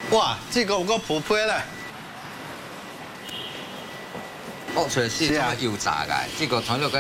哇，这个有个普配咧。 哦，除了是这个油炸嘅，这个从那个